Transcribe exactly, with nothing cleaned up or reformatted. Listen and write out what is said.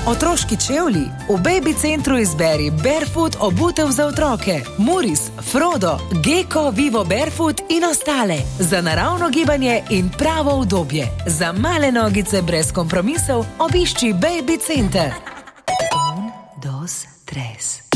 Otroški čevlji? V Baby Centru izberi Barefoot obutev za otroke, Muris, Frodo, Gecko, Vivo Barefoot in ostale. Za naravno gibanje in pravo udobje. Za male nogice brez kompromisov obišči Baby Center. Un, dos, tres.